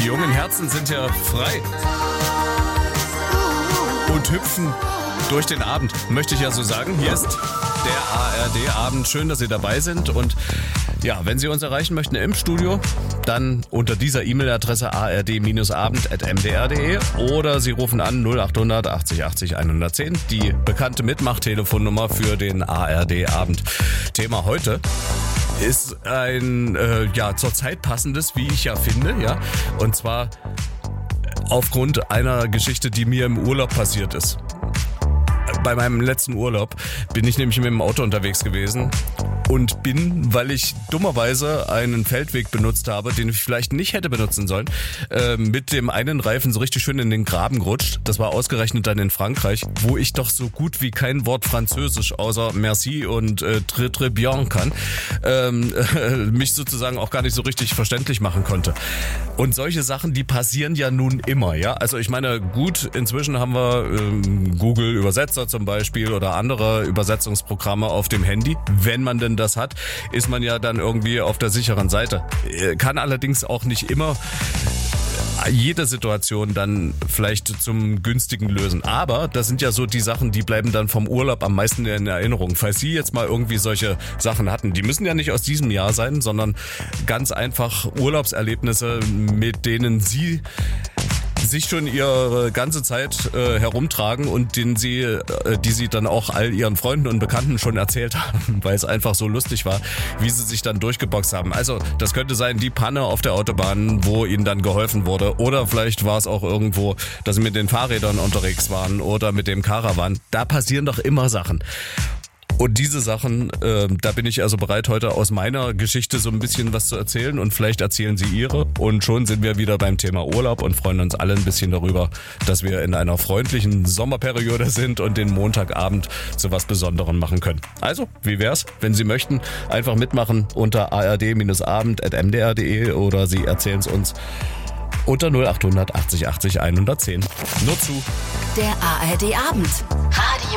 Die jungen Herzen sind ja frei und hüpfen durch den Abend, möchte ich ja so sagen. Hier ist der ARD-Abend. Schön, dass Sie dabei sind. Und ja, wenn Sie uns erreichen möchten im Studio, dann unter dieser E-Mail-Adresse ard-abend@mdr.de oder Sie rufen an 0800 80 80 110, die bekannte Mitmachtelefonnummer für den ARD-Abend. Thema heute ist ein zur Zeit passendes, wie ich ja finde, ja, und zwar aufgrund einer Geschichte, die mir im Urlaub passiert ist. Bei meinem letzten Urlaub bin ich nämlich mit dem Auto unterwegs gewesen und bin, weil ich dummerweise einen Feldweg benutzt habe, den ich vielleicht nicht hätte benutzen sollen, mit dem einen Reifen so richtig schön in den Graben gerutscht. Das war ausgerechnet dann in Frankreich, wo ich doch so gut wie kein Wort Französisch außer Merci und très bien kann, mich sozusagen auch gar nicht so richtig verständlich machen konnte. Und solche Sachen, die passieren ja nun immer, ja. Also ich meine, gut, inzwischen haben wir Google Übersetzer zum Beispiel oder andere Übersetzungsprogramme auf dem Handy. Wenn man denn das hat, ist man ja dann irgendwie auf der sicheren Seite. Kann allerdings auch nicht immer jede Situation dann vielleicht zum günstigen lösen. Aber das sind ja so die Sachen, die bleiben dann vom Urlaub am meisten in Erinnerung. Falls Sie jetzt mal irgendwie solche Sachen hatten, die müssen ja nicht aus diesem Jahr sein, sondern ganz einfach Urlaubserlebnisse, mit denen Sie sich schon ihre ganze Zeit herumtragen und die sie dann auch all ihren Freunden und Bekannten schon erzählt haben, weil es einfach so lustig war, wie sie sich dann durchgeboxt haben. Also das könnte sein, die Panne auf der Autobahn, wo ihnen dann geholfen wurde, oder vielleicht war es auch irgendwo, dass sie mit den Fahrrädern unterwegs waren oder mit dem Caravan. Da passieren doch immer Sachen. Und diese Sachen, da bin ich also bereit, heute aus meiner Geschichte so ein bisschen was zu erzählen, und vielleicht erzählen Sie Ihre, und schon sind wir wieder beim Thema Urlaub und freuen uns alle ein bisschen darüber, dass wir in einer freundlichen Sommerperiode sind und den Montagabend zu was Besonderem machen können. Also, wie wär's, wenn Sie möchten, einfach mitmachen unter ard-abend@mdr.de oder Sie erzählen es uns unter 0800 80 80 110. Nur zu. Der ARD-Abend.